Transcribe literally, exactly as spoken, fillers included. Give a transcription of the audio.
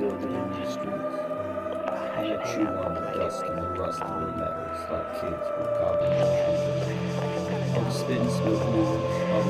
killed it in these streets. I I'ma chew on the dust and the rust of the metals like kids with carbon. I'm spitting smoke moves,